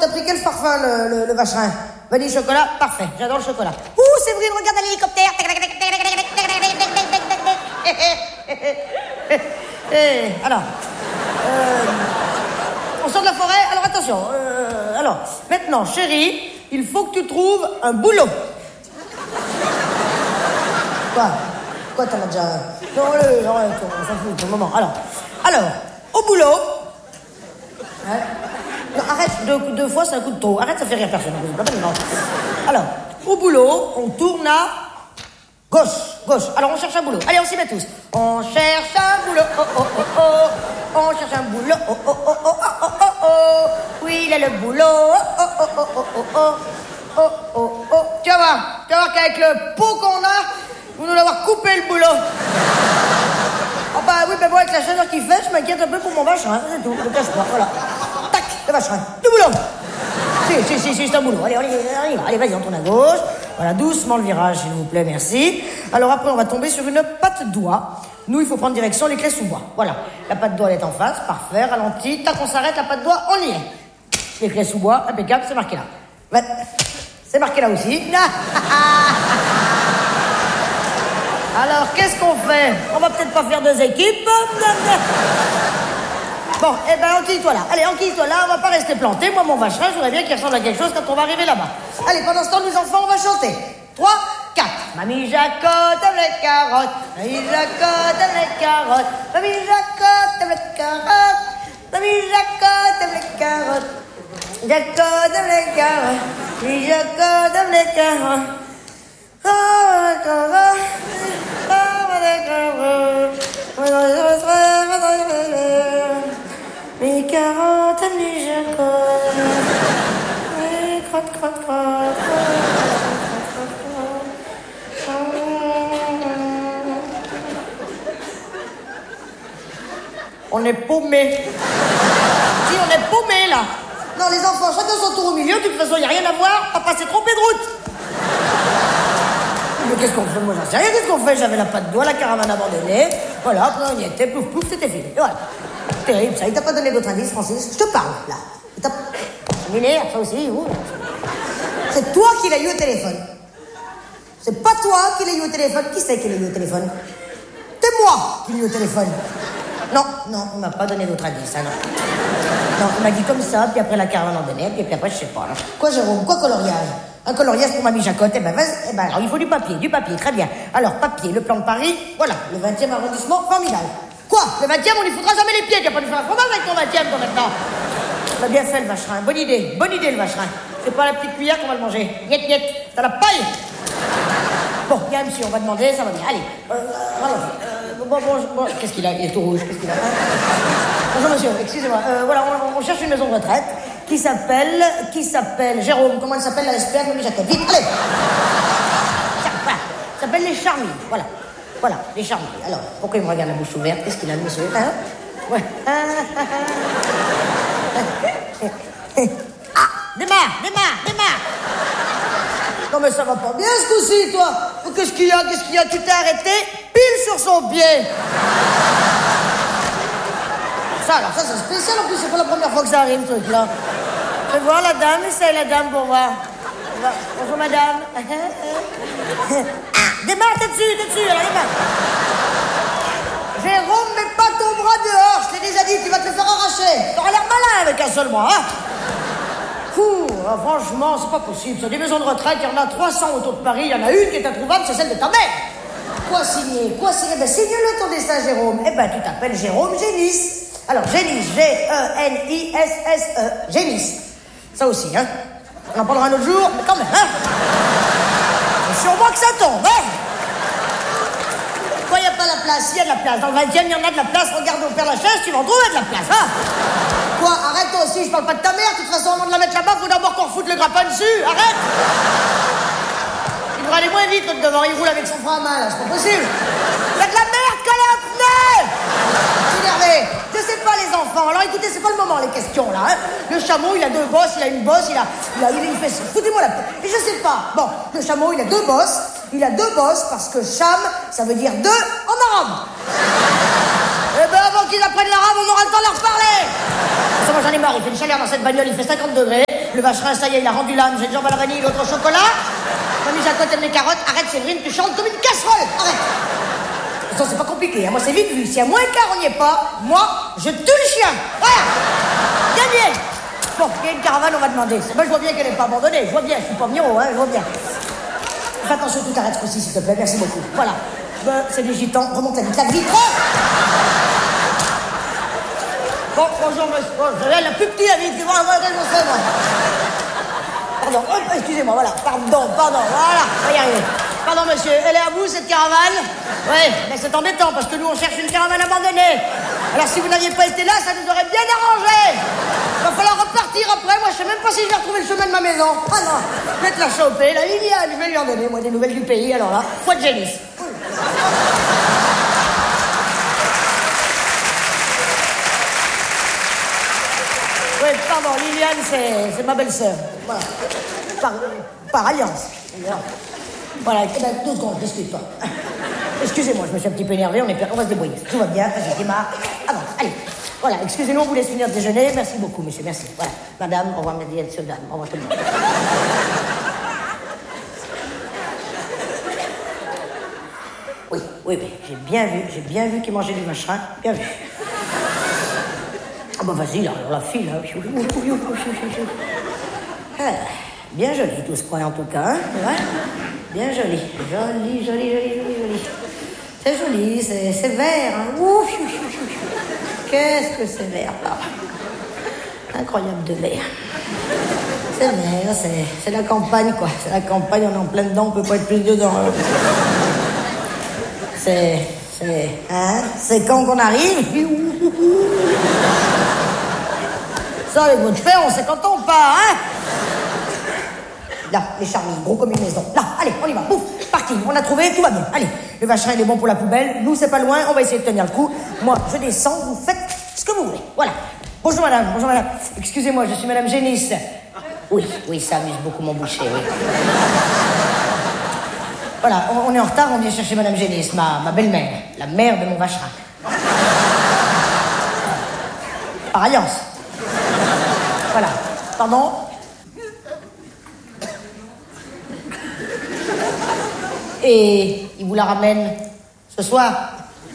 t'as pris quel parfum, le vacherin? Vanille chocolat? Parfait, j'adore le chocolat. Séverine, regarde à l'hélicoptère. Alors, on sort de la forêt. Alors, attention. Alors, maintenant, chérie, il faut que tu trouves un boulot. Quoi, t'en as déjà... Non, allez, arrête, on s'en fout, pour le moment. Alors, au boulot... Hein? Non, arrête, deux fois, c'est un coup de trop. Arrête, ça fait rire personne. Alors, au boulot, on tourne à gauche. Alors, on cherche un boulot. Allez, on s'y met tous. On cherche un boulot, On cherche un boulot, Oui, il est le boulot, Tu vas voir qu'avec le pot qu'on a, vous nous l'avoir coupé le boulot. Oh bah oui, mais bon, avec la chaleur qu'il fait, je m'inquiète un peu pour mon vacherin, c'est tout, je cache pas, voilà. Tac, le vacherin, du boulot. Si, c'est un boulot. Allez, vas-y, on tourne à gauche. Voilà, doucement le virage, s'il vous plaît, merci. Alors après, on va tomber sur une patte d'oie. Nous, il faut prendre direction les clés sous bois. Voilà, la patte d'oie, elle est en face, parfait, ralenti. Tac, on s'arrête, la patte d'oie, on y est. Les clés sous bois, impeccable, c'est marqué là. Ouais, c'est marqué là aussi. Alors, qu'est-ce qu'on fait? On va peut-être pas faire deux équipes. Bon, enquille-toi là. Allez, enquille-toi là, on va pas rester planté. Moi, mon vacherin, je voudrais bien qu'il ressemble à quelque chose quand on va arriver là-bas. Allez, pendant ce temps, les enfants, on va chanter. 3, 4. Mamie Jacotte aime les carottes. Mamie Jacotte aime les carottes. Mamie Jacotte aime les carottes. Mamie Jacotte aime les carottes. Jacotte aime les carottes. Mamie Jacotte aime les carottes. Les carottes aiment les jacottes. Crotte. On est paumés. Si, on est paumés, là. Non, les enfants, chacun son tour au milieu. De toute façon, il n'y a rien à voir. Papa s'est trompé de route. Mais qu'est-ce qu'on fait? Moi, j'en sais rien. Qu'est-ce qu'on fait? J'avais la patte d'oie, la caravane abandonnée. Voilà, après, on y était. Pouf, c'était fini. Et voilà. Terrible, ça. Il t'a pas donné d'autres indices, Francis? Je te parle, là. Il t'a... Lunaire, ça aussi, ouh. C'est toi qui l'as eu au téléphone. C'est pas toi qui l'as eu au téléphone. Qui c'est qui l'a eu au téléphone? C'est moi qui l'ai eu au téléphone. Non, il m'a pas donné d'autres indices, hein, non. Non, il m'a dit comme ça, puis après la caravane abandonnée, puis après, je sais pas, là. Quoi, Jérôme? Quoi, coloriage? Un coloriage pour Mamie Jacotte? Alors, il faut du papier, très bien. Alors, papier, le plan de Paris, voilà, le 20e arrondissement, formidable. Quoi? Le 20e, on n'y foutra jamais les pieds, qu'il n'y a pas de faire un fromage avec ton 20e, toi, maintenant. T'as bien fait, le vacherin. Bonne idée, le vacherin. C'est pas la petite cuillère qu'on va le manger. Niet, t'as la paille. Bon, il y a un monsieur, on va demander, ça va bien. Allez, bon, qu'est-ce qu'il a? Il est tout rouge, qu'est-ce qu'il a? Bonjour, monsieur, excusez-moi. Voilà, on cherche une maison de retraite qui s'appelle Jérôme. Comment elle s'appelle, la SPA de Mamie Jacotte? Vite, allez. Voilà, ça s'appelle les Charmilles, voilà, les Charmilles. Alors, pourquoi il me regarde la bouche ouverte? Qu'est-ce qu'il a, le monsieur? Hein? Ouais. Démarre. Non mais ça va pas bien ce coup-ci, toi. Qu'est-ce qu'il y a? Tu t'es arrêté pile sur son pied. Ça c'est spécial, en plus c'est pas la première fois que ça arrive, ce truc-là. Fais voir la dame, essaye la dame pour voir. Bonjour madame. Démarre, t'es dessus, alors démarre. Jérôme, mets pas ton bras dehors, je t'ai déjà dit, tu vas te le faire arracher. T'auras l'air malin avec un seul bras, hein. Franchement, c'est pas possible. Sur des maisons de retraite, il y en a 300 autour de Paris, il y en a une qui est introuvable, c'est celle de ta mère. Quoi signer? Signe-le ton dessin, Jérôme. Tu t'appelles Jérôme Génis. Alors, Génis, Genisse, Génis. Ça aussi, hein. On en parlera un autre jour, mais quand même, hein. C'est sur moi que ça tombe, hein. Quoi, il n'y a pas la place? Il y a de la place. Dans le 20e, il y en a de la place. Regarde au Père Lachaise, tu vas en trouver de la place, hein. Quoi, arrête toi aussi, je parle pas de ta mère. De toute façon, avant de la mettre là-bas, faut d'abord qu'on refoute le grappin dessus. Arrête. Il devrait aller moins vite, l'autre devant. Il roule avec son frein à main, là. C'est pas possible. Il y a de la merde collée à un pneu. Énervé. Je sais pas, les enfants. Alors écoutez, c'est pas le moment, les questions, là, hein. Le chameau, il a deux bosses, il a une bosse, il fait... Foutez-moi la paix. Et je sais pas. Bon, le chameau, il a deux bosses. Il a deux bosses parce que cham, ça veut dire deux en arabe. Avant qu'ils apprennent l'arabe, on aura le temps de leur parler. Ça moi j'en ai marre, il fait une chaleur dans cette bagnole, il fait 50 degrés. Le vacherin, ça y est, il a rendu l'âme, j'ai une jambe à la vanille, l'autre au chocolat. J'ai mis à côté de mes carottes. Arrête, Séverine, tu chantes comme une casserole. Arrête. Ça, c'est pas compliqué, hein. Moi c'est vite vu. Si à moins quart on n'y est pas, moi, je tue le chien. Voilà. Gagné. Bon, il y a une caravane, on va demander. Moi je vois bien qu'elle n'est pas abandonnée. Je vois bien, je suis pas Miro, hein, je vois bien. Fais attention, tout arrête aussi, s'il te plaît, merci beaucoup. Voilà. C'est des gitans, remonte la vitre. Bon, bonjour monsieur. Bon, je la plus petite la vitre. Moi. Pardon, excusez-moi, voilà. Pardon, voilà, on va y arriver. Pardon monsieur, elle est à vous cette caravane? Oui, mais c'est embêtant parce que nous on cherche une caravane abandonnée. Alors si vous n'aviez pas été là, ça nous aurait bien arrangé. Il va falloir repartir après, moi je sais même pas si je vais retrouver le chemin de ma maison. Ah non, je vais te la choper, la Liliane, je vais lui en donner, moi, des nouvelles du pays, alors là, foi de génie. Oui, pardon, Liliane, c'est ma belle-sœur. Voilà. Par alliance. Voilà, 2 secondes, excuse-toi. Excusez-moi, je me suis un petit peu énervé, on va se débrouiller. Tout va bien, vas-y, démarre. Avance, allez. Voilà, excusez-nous, on vous laisse finir de déjeuner. Merci beaucoup, monsieur, merci. Voilà, madame, au revoir, monsieur, dame, au revoir tout le monde. Oui, mais j'ai bien vu qu'il mangeait du machin, bien vu. Ah bah vas-y, là, on la file, là. Ah, bien joli tout ce coin en tout cas, hein, ouais. Bien joli. Joli. C'est joli, c'est vert, hein. Ouf, qu'est-ce que c'est vert, là. Incroyable de vert. C'est vert, c'est la campagne, quoi. C'est la campagne, on est en plein dedans, on peut pas être plus dedans. C'est quand qu'on arrive. Ça, avec votre fer, on sait quand on part, hein. Là, les charmilles, gros comme une maison. Là, allez, on y va. Pouf, parking, on a trouvé, tout va bien. Allez, le vacherin, il est bon pour la poubelle. Nous, c'est pas loin, on va essayer de tenir le coup. Moi, je descends, vous faites ce que vous voulez. Voilà. Bonjour, madame. Excusez-moi, je suis madame Génisse. Oui, ça amuse beaucoup mon boucher, oui. Voilà, on est en retard, on vient chercher madame Génisse, ma belle-mère, la mère de mon vacherin. Par alliance. Voilà. Pardon? Et il vous la ramène ce soir?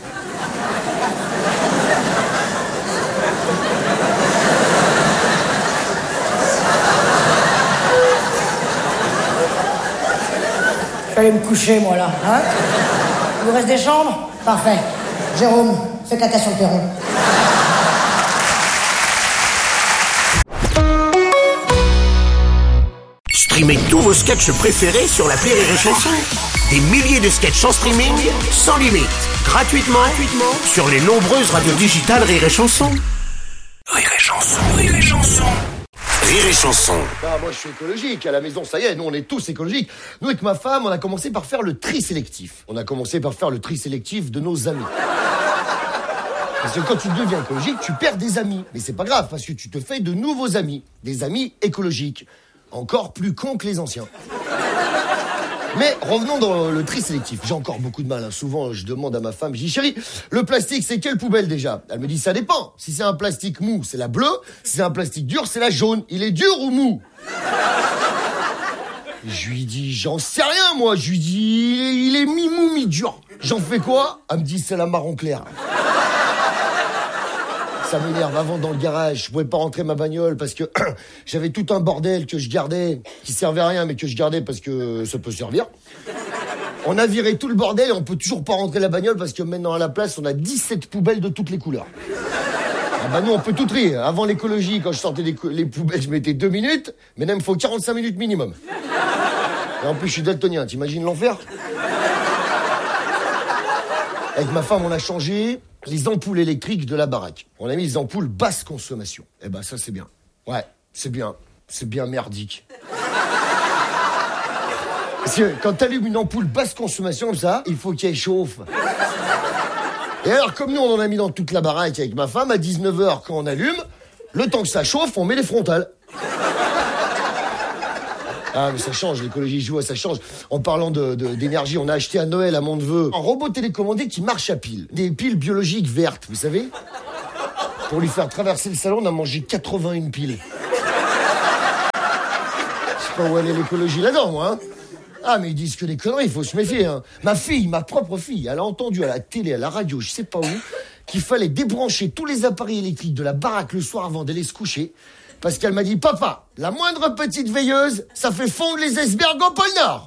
Je vais aller me coucher, moi, là. Hein? Il vous reste des chambres? Parfait. Jérôme, fais caca sur le perron. Streamez tous vos sketchs préférés sur l'appli Rire et Chanson. Des milliers de sketchs en streaming, sans limite, gratuitement sur les nombreuses radios digitales Rire et Chanson. Rire et Chanson. Rire et Chanson. Ah, moi je suis écologique, à la maison ça y est, nous on est tous écologiques. Nous avec ma femme, on a commencé par faire le tri sélectif. On a commencé par faire le tri sélectif de nos amis. Parce que quand tu deviens écologique, tu perds des amis. Mais c'est pas grave, parce que tu te fais de nouveaux amis. Des amis écologiques. Encore plus cons que les anciens. Mais revenons dans le tri sélectif. J'ai encore beaucoup de mal, hein. Souvent, je demande à ma femme, je dis, chérie, le plastique, c'est quelle poubelle déjà? Elle me dit, ça dépend. Si c'est un plastique mou, c'est la bleue. Si c'est un plastique dur, c'est la jaune. Il est dur ou mou? Je lui dis, j'en sais rien, moi. Je lui dis, il est mi-mou, mi-dur. J'en fais quoi? Elle me dit, c'est la marron clair. Ça m'énerve. Avant, dans le garage, je pouvais pas rentrer ma bagnole parce que j'avais tout un bordel que je gardais, qui servait à rien, mais que je gardais parce que ça peut servir. On a viré tout le bordel et on peut toujours pas rentrer la bagnole parce que maintenant, à la place, on a 17 poubelles de toutes les couleurs. Ah bah nous, on peut tout trier. Avant l'écologie, quand je sortais les poubelles, je mettais 2 minutes. Mais là, il me faut 45 minutes minimum. Et en plus, je suis daltonien. T'imagines l'enfer? Avec ma femme, on a changé les ampoules électriques de la baraque. On a mis les ampoules basse consommation. Eh ben ça, c'est bien. Ouais, c'est bien. C'est bien merdique. Parce que quand t'allumes une ampoule basse consommation comme ça, il faut qu'elle chauffe. Et alors, comme nous, on en a mis dans toute la baraque avec ma femme, à 19h, quand on allume, le temps que ça chauffe, on met les frontales. Ah, mais ça change, l'écologie joue, ça change. En parlant d'énergie, on a acheté à Noël, à Mondeveux, un robot télécommandé qui marche à piles. Des piles biologiques vertes, vous savez? Pour lui faire traverser le salon, on a mangé 81 piles. Je sais pas où elle est l'écologie là-dedans, moi. Hein. Ah, mais ils disent que des conneries, il faut se méfier. Hein. Ma fille, ma propre fille, elle a entendu à la télé, à la radio, je sais pas où, qu'il fallait débrancher tous les appareils électriques de la baraque le soir avant d'aller se coucher. Parce qu'elle m'a dit, papa, la moindre petite veilleuse, ça fait fondre les icebergs au pôle Nord.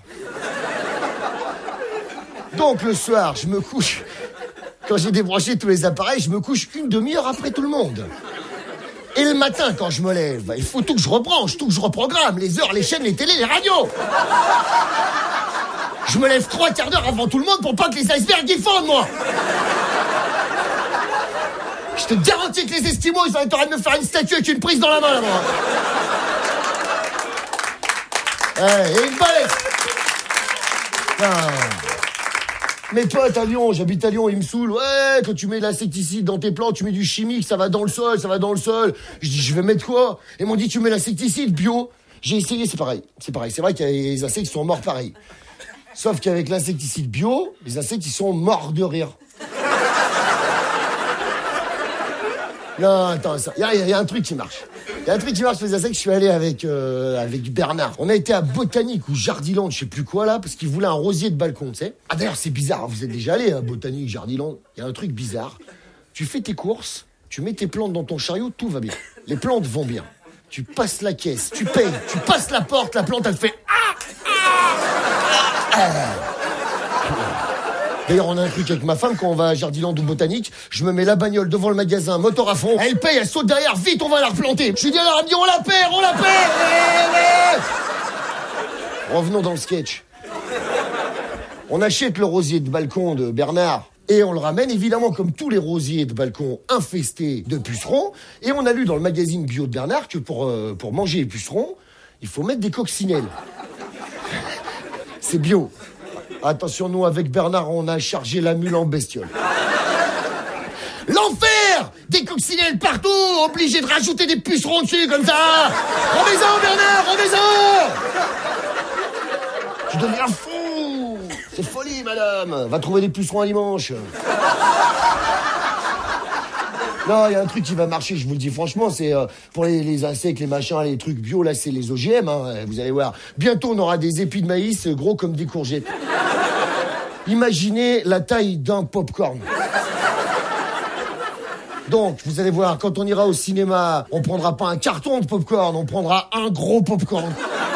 Donc le soir, je me couche. Quand j'ai débranché tous les appareils, je me couche une demi-heure après tout le monde. Et le matin, quand je me lève, il faut tout que je rebranche, tout que je reprogramme, les heures, les chaînes, les télés, les radios. Je me lève 3 quarts d'heure avant tout le monde pour pas que les icebergs y fondent, moi. Je te garantis que les Esquimaux, ils auraient de me faire une statue avec une prise dans la main, là, moi. Et une balèze. Mes potes à Lyon, j'habite à Lyon, ils me saoulent. Ouais, quand tu mets de l'insecticide dans tes plantes, tu mets du chimique, ça va dans le sol, ça va dans le sol. Je dis, je vais mettre quoi? Ils m'ont dit, tu mets l'insecticide bio. J'ai essayé, c'est pareil. C'est pareil. C'est vrai qu'il y a des insectes qui sont morts pareil. Sauf qu'avec l'insecticide bio, les insectes, ils sont morts de rire. Non, attends, il y a un truc qui marche. Il y a un truc qui marche, les insectes. Je suis allé avec Bernard. On a été à Botanique ou Jardiland, je sais plus quoi là, parce qu'il voulait un rosier de balcon, tu sais. Ah d'ailleurs, c'est bizarre, vous êtes déjà allé à Botanique, Jardiland. Il y a un truc bizarre. Tu fais tes courses, tu mets tes plantes dans ton chariot, tout va bien. Les plantes vont bien. Tu passes la caisse, tu payes, tu passes la porte, la plante, elle fait D'ailleurs, on a un truc avec ma femme, quand on va à Jardiland ou Botanique, je me mets la bagnole devant le magasin, moteur à fond, elle paye, elle saute derrière, vite, on va la replanter. Je lui dis alors, elle me dit, on la perd. Revenons dans le sketch. On achète le rosier de balcon de Bernard et on le ramène, évidemment, comme tous les rosiers de balcon infestés de pucerons. Et on a lu dans le magazine bio de Bernard que pour manger les pucerons, il faut mettre des coccinelles. C'est bio. Attention, nous, avec Bernard, on a chargé la mule en bestiole. L'enfer! Des coccinelles partout, obligé de rajouter des pucerons dessus, comme ça. Remets-en, Bernard, remets-en! Tu deviens fou! C'est folie, madame! Va trouver des pucerons un dimanche. Non, il y a un truc qui va marcher, je vous le dis franchement, c'est pour les insectes, les machins, les trucs bio, là, c'est les OGM, hein, vous allez voir. Bientôt, on aura des épis de maïs gros comme des courgettes. Imaginez la taille d'un popcorn. Donc, vous allez voir, quand on ira au cinéma, on prendra pas un carton de popcorn, on prendra un gros popcorn.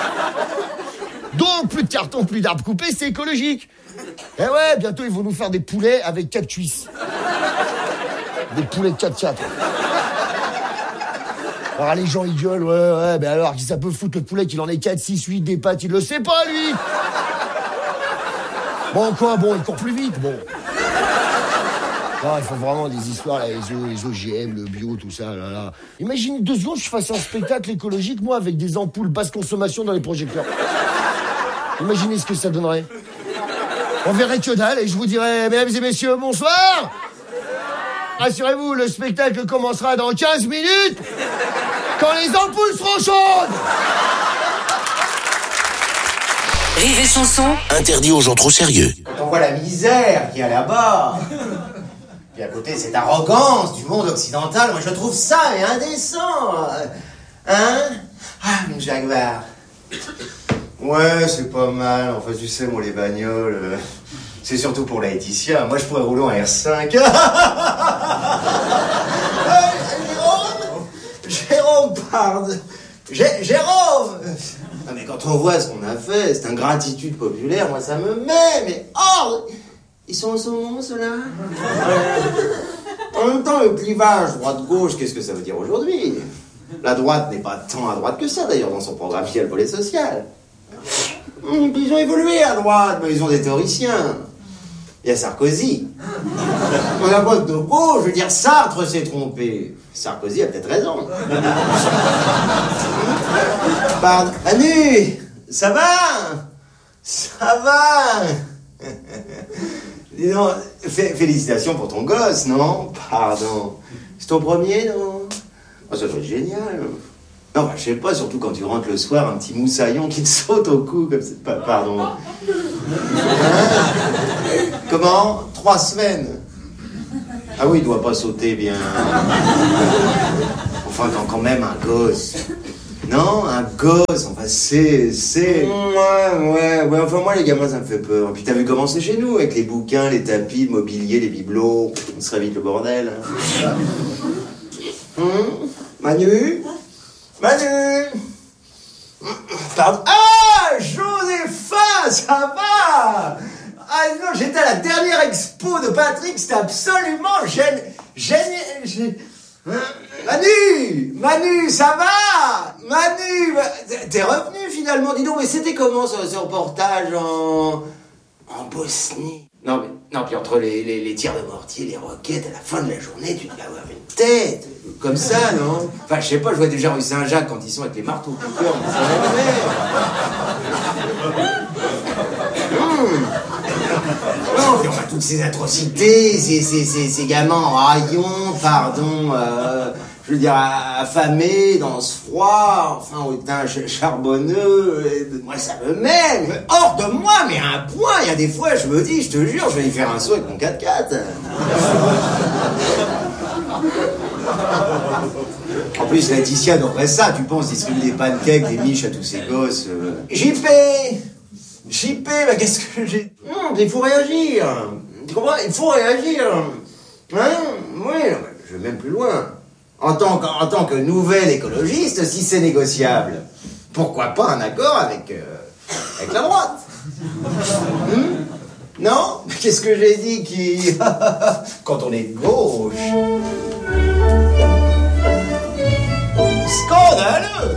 Donc, plus de carton, plus d'arbres coupés, c'est écologique. Eh ouais, bientôt, ils vont nous faire des poulets avec 4 cuisses. Des poulets de 4-4. Alors les gens ils gueulent, ouais, mais alors ça peut foutre le poulet qu'il en ait 4, 6, 8, des pattes, il le sait pas lui. Bon quoi, bon, il court plus vite, bon. Non, il faut vraiment des histoires, là, les OGM, le bio, tout ça, là. Imaginez 2 secondes, je fasse un spectacle écologique, moi, avec des ampoules basse consommation dans les projecteurs. Imaginez ce que ça donnerait. On verrait que dalle et je vous dirais, mesdames et messieurs, bonsoir. Rassurez-vous, le spectacle commencera dans 15 minutes, quand les ampoules seront chaudes. Rire et chanson, interdit aux gens trop sérieux. Quand on voit la misère qu'il y a là-bas, puis à côté cette arrogance du monde occidental, moi je trouve ça mais indécent. Hein? Ah, mon Jaguar. Ouais, c'est pas mal. Enfin, tu sais, moi, les bagnoles... C'est surtout pour Laetitia. Moi, je pourrais rouler en R5. Jérôme, pardon. Jérôme. Non, mais quand on voit ce qu'on a fait, cette ingratitude populaire, moi, ça me met, mais oh, ils sont au saumon, ceux-là. En même temps, le clivage droite-gauche, qu'est-ce que ça veut dire aujourd'hui? La droite n'est pas tant à droite que ça, d'ailleurs, dans son programme, il y a le volet social. Ils ont évolué à droite, mais ils ont des théoriciens. Il y a Sarkozy. On a pas de gauche, je veux dire, Sartre s'est trompé. Sarkozy a peut-être raison. Pardon. Manu, ça va? Ça va? Dis donc, félicitations pour ton gosse, non? Pardon. C'est ton premier, non? Oh, ça doit être génial. Non, bah, je sais pas, surtout quand tu rentres le soir, un petit moussaillon qui te saute au cou comme ça. Pardon. Hein? Comment? 3 semaines. Ah oui, il doit pas sauter bien. Enfin, quand même un gosse. Non, un gosse, enfin c'est... Ouais, enfin moi les gamins ça me fait peur. Puis t'as vu comment c'est chez nous, avec les bouquins, les tapis, le mobilier, les bibelots, on serait vite le bordel. Manu, pardon. Ah, Josépha, ça va? Ah non, j'étais à la dernière expo de Patrick, c'était absolument génial. Manu, ça va? Manu, t'es revenu finalement, dis donc, mais c'était comment ce reportage en Bosnie? Non, puis entre les tirs de mortier, les roquettes, à la fin de la journée, tu dois avoir une tête, comme ça, non? Enfin, je sais pas, je vois déjà rue Saint-Jacques quand ils sont avec les marteaux piqueurs, mais c'est la même. Non, puis on a toutes ces atrocités, ces gamins en haillons, je veux dire, affamés, dans ce froid, enfin, au teint charbonneux, moi ça me mène, hors de moi, mais à un point, il y a des fois, je me dis, je te jure, je vais y faire un saut avec mon 4x4. En plus, Laetitia adorerait ça, tu penses, distribuer des pancakes, des miches à tous ces gosses. JP, bah qu'est-ce que j'ai... Non, il faut réagir. Tu comprends? Il faut réagir. Hein? Oui, je vais même plus loin. En tant que nouvelle écologiste, si c'est négociable, pourquoi pas un accord avec la droite? Non? Qu'est-ce que j'ai dit qui... Quand on est de gauche... Scandaleux!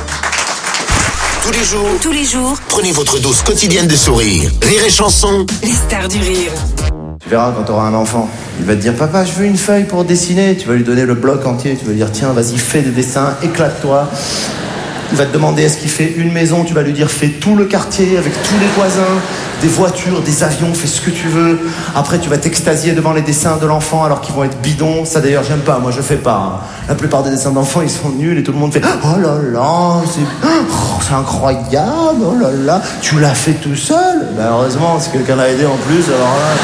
Tous les jours, prenez votre dose quotidienne de sourire. Rire et Chanson. Les stars du rire. Tu verras quand tu auras un enfant, il va te dire « Papa, je veux une feuille pour dessiner ». Tu vas lui donner le bloc entier, tu vas lui dire « Tiens, vas-y, fais des dessins, éclate-toi ». Il va te demander est-ce qu'il fait une maison, tu vas lui dire « Fais tout le quartier avec tous les voisins, des voitures, des avions, fais ce que tu veux ». Après, tu vas t'extasier devant les dessins de l'enfant alors qu'ils vont être bidons. Ça d'ailleurs, j'aime pas, moi je fais pas. La plupart des dessins d'enfants, ils sont nuls et tout le monde fait « Oh là là, c'est incroyable, oh là là, tu l'as fait tout seul ». Ben heureusement, si quelqu'un l'a aidé en plus, alors là...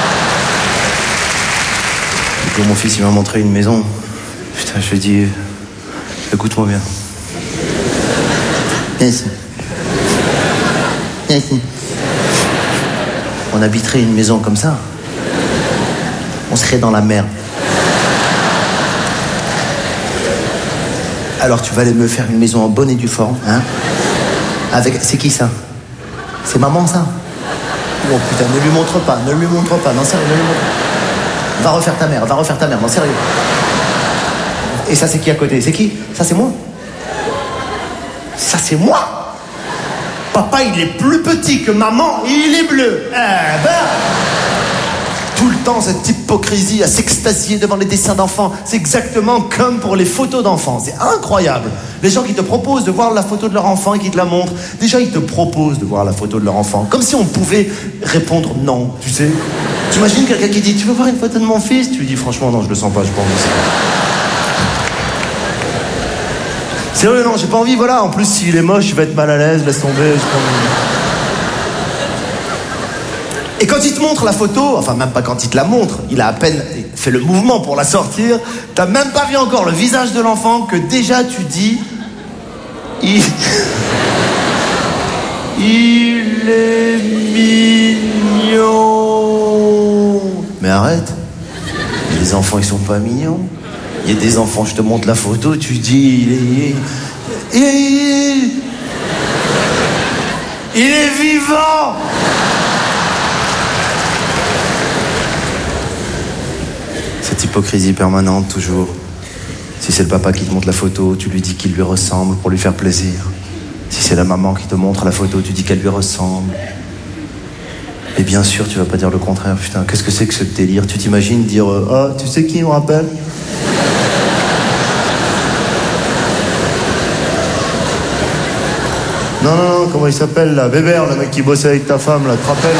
Quand mon fils il m'a montré une maison, putain, je lui ai dit, écoute-moi bien. Viens ici. On habiterait une maison comme ça. On serait dans la mer. Alors tu vas aller me faire une maison en bonne et due forme, hein? Avec... C'est qui ça? C'est maman ça? Oh putain, ne lui montre pas, non sérieux, ne lui montre pas. Va refaire ta mère, non sérieux. Et ça c'est qui à côté? C'est qui? Ça c'est moi. Ça c'est moi. Papa il est plus petit que maman et il est bleu. Tout le temps cette hypocrisie à s'extasier devant les dessins d'enfants. C'est exactement comme pour les photos d'enfants. C'est incroyable. Les gens qui te proposent de voir la photo de leur enfant et qui te la montrent. Déjà ils te proposent de voir la photo de leur enfant. Comme si on pouvait répondre non, tu sais. T'imagines quelqu'un qui dit « Tu veux voir une photo de mon fils ?» Tu lui dis « Franchement, non, je le sens pas, j'ai pas envie. » Sérieux, non, j'ai pas envie, voilà. En plus, s'il est moche, je vais être mal à l'aise, laisse tomber, j'ai pas envie. Et quand il te montre la photo, enfin même pas quand il te la montre, il a à peine fait le mouvement pour la sortir, t'as même pas vu encore le visage de l'enfant que déjà tu dis... Il est mignon. Mais arrête, les enfants ils sont pas mignons. Il y a des enfants, je te montre la photo, tu dis il est vivant. Cette hypocrisie permanente toujours. Si c'est le papa qui te montre la photo, tu lui dis qu'il lui ressemble pour lui faire plaisir. Si c'est la maman qui te montre la photo, tu dis qu'elle lui ressemble. Et bien sûr, tu vas pas dire le contraire. Putain, qu'est-ce que c'est que ce délire? Tu t'imagines dire oh, tu sais qui on rappelle? Non, comment il s'appelle là? Bébert, le mec qui bossait avec ta femme là, tu te rappelles?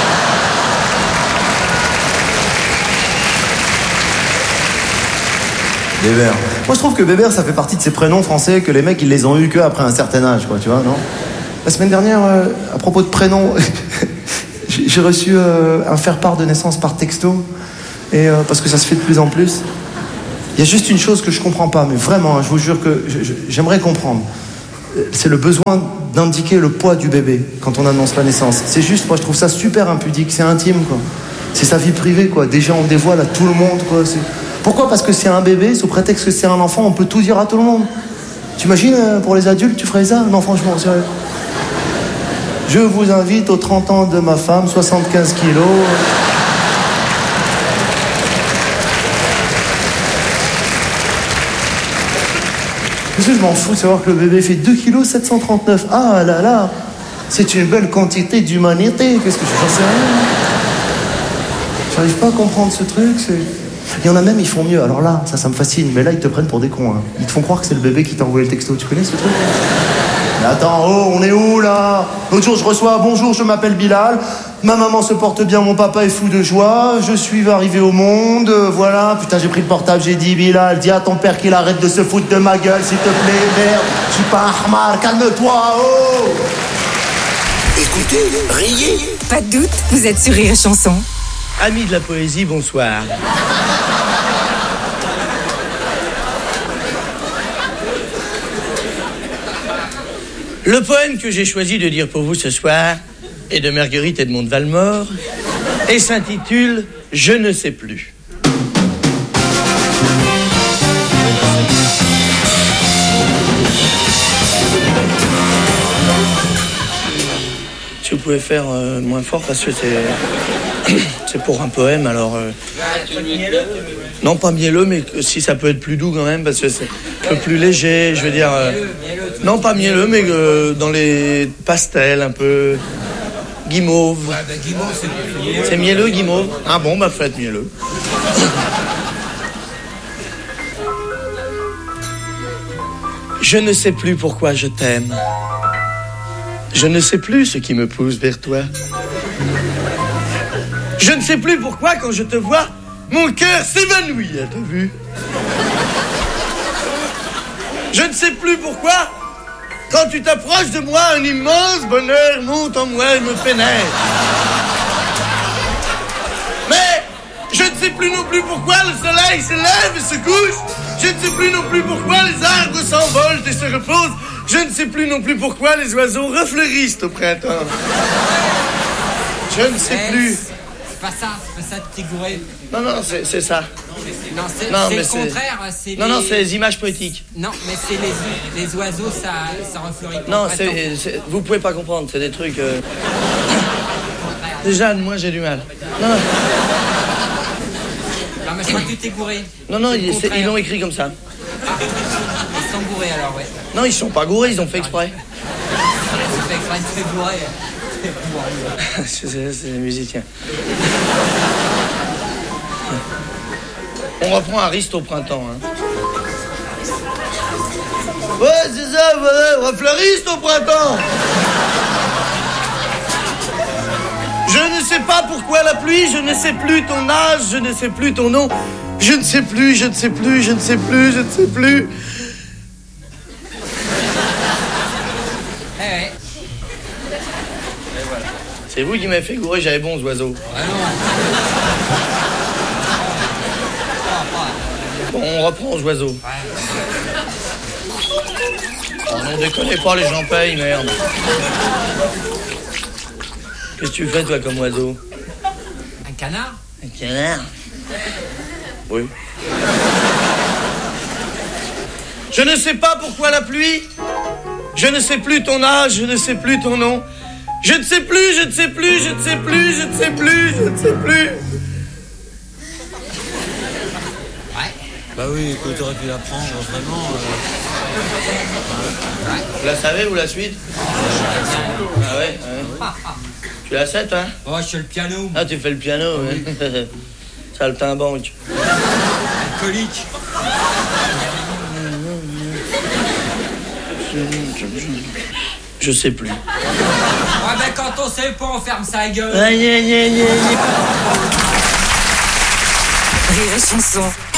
Bébert. Moi je trouve que Bébert ça fait partie de ces prénoms français que les mecs ils les ont eu que après un certain âge, quoi, tu vois, non? La semaine dernière, à propos de prénoms, j'ai reçu un faire-part de naissance par texto. Et parce que ça se fait de plus en plus. Il y a juste une chose que je comprends pas, mais vraiment, hein, je vous jure que j'aimerais comprendre. C'est le besoin d'indiquer le poids du bébé quand on annonce la naissance. C'est juste, moi je trouve ça super impudique, c'est intime quoi. C'est sa vie privée quoi. Déjà on dévoile à tout le monde quoi. Pourquoi ? Parce que c'est un bébé, sous prétexte que c'est un enfant, on peut tout dire à tout le monde. T'imagines pour les adultes tu ferais ça ? Non franchement, sérieux. Je vous invite aux 30 ans de ma femme, 75 kilos. Je m'en fous de savoir que le bébé fait 2,739 kg. Ah là là, c'est une belle quantité d'humanité. Qu'est-ce que j'en sais rien. J'arrive pas à comprendre ce truc. Il y en a même, ils font mieux. Alors là, ça me fascine. Mais là, ils te prennent pour des cons. Hein. Ils te font croire que c'est le bébé qui t'a envoyé le texto. Tu connais ce truc ? Mais attends, oh, on est où là ? L'autre jour, je reçois « Bonjour, je m'appelle Bilal. Ma maman se porte bien, mon papa est fou de joie. Je suis arrivé au monde, voilà. Putain, j'ai pris le portable, j'ai dit « Bilal, dis à ton père qu'il arrête de se foutre de ma gueule, s'il te plaît, merde. Je suis pas un hamar, calme-toi, oh !» Écoutez, riez. Pas de doute, vous êtes sur Rire et Chanson. Amis de la poésie, bonsoir. Le poème que j'ai choisi de dire pour vous ce soir est de Marguerite Edmond de Valmore et s'intitule « Je ne sais plus ». Si vous pouvez faire moins fort parce que c'est pour un poème, alors... Non, pas mielleux, mais si ça peut être plus doux quand même, parce que c'est un peu plus léger, je veux dire... Non, pas mielleux, mais dans les pastels, un peu... Guimauve. Ouais, ben, guimauve, c'est mielleux, guimauve. Ah bon, bah faites mielleux. Je ne sais plus pourquoi je t'aime. Je ne sais plus ce qui me pousse vers toi. Je ne sais plus pourquoi, quand je te vois, mon cœur s'évanouit, t'as vu ? Je ne sais plus pourquoi, quand tu t'approches de moi, un immense bonheur monte en moi et me pénètre. Mais je ne sais plus non plus pourquoi le soleil se lève et se couche. Je ne sais plus non plus pourquoi les arbres s'envolent et se reposent. Je ne sais plus non plus pourquoi les oiseaux refleurissent au printemps. Je ne sais plus. C'est pas ça de Tigouré. Non, c'est ça. Non, c'est le contraire. C'est non, c'est les images poétiques. Non, mais c'est les oiseaux, ça refleurit pas. Non, vous pouvez pas comprendre, c'est des trucs... Déjà, moi, j'ai du mal. Non, mais je crois que tu t'es gouré. Non, ils l'ont écrit comme ça. Ah, ils sont gourés alors, ouais. Non, ils sont pas gourés, ils ont fait exprès. Ils ont fait exprès de se gourer. C'est des musiciens. On reprend Ariste au printemps. Hein. Ouais, c'est ça, voilà, refleuriste au printemps. Je ne sais pas pourquoi la pluie, je ne sais plus ton âge, je ne sais plus ton nom. Je ne sais plus, je ne sais plus, je ne sais plus, je ne sais plus. C'est vous qui m'avez fait gourer, j'avais bons oiseaux. Bon, on reprend aux oiseaux. Oh, non, déconnez pas, les gens payent, merde. Qu'est-ce que tu fais, toi, comme oiseau ? Un canard ? Un canard ? Oui. Je ne sais pas pourquoi la pluie. Je ne sais plus ton âge, je ne sais plus ton nom. Je ne sais plus, je ne sais plus, je ne sais plus, je ne sais plus, je ne sais plus. Ouais. Bah oui, écoute, t'aurais pu la prendre, vraiment. Vous la savez, vous, la suite ? Ah ouais, Tu la sais, toi ? Oh, je fais le piano. Ah, tu fais le piano, ouais. Saltimbanque. Alcoolique. Je sais plus. Ouais, ben quand on sait pas, on ferme sa gueule. Aïe, aïe, aïe, aïe. Rire et Chanson.